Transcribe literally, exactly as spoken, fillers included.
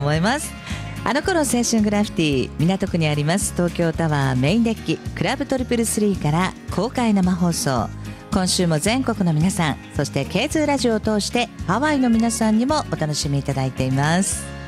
思います。あの頃青春グラフィティ、港区にあります東京タワーメインデッキクラブトリプルスリーから公開生放送。今週も全国の皆さん、そして ケーツー ラジオを通してハワイの皆さんにもお楽しみいただいています。